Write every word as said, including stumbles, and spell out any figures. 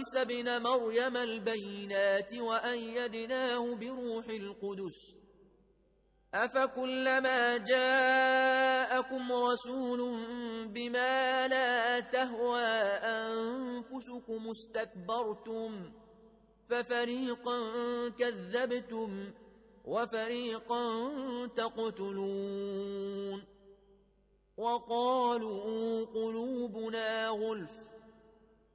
وعيسى بن مريم البينات وأيدناه بروح القدس أفكلما جاءكم رسول بما لا تهوى أنفسكم استكبرتم ففريقا كذبتم وفريقا تقتلون وقالوا قلوبنا غلف